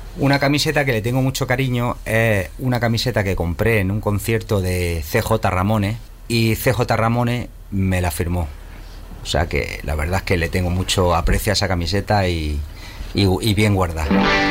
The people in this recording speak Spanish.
Una camiseta que le tengo mucho cariño es una camiseta que compré en un concierto de CJ Ramones y CJ Ramones me la firmó. O sea que la verdad es que le tengo mucho aprecio a esa camiseta y bien guardada.